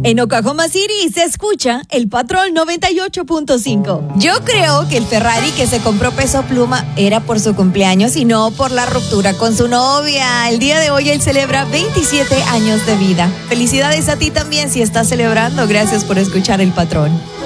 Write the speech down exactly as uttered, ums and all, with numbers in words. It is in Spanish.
En Oklahoma City se escucha el Patrón noventa y ocho punto cinco. Yo creo que el Ferrari que se compró Peso Pluma era por su cumpleaños y no por la ruptura con su novia. El día de hoy él celebra veintisiete años de vida. Felicidades a ti también si estás celebrando. Gracias por escuchar el Patrón.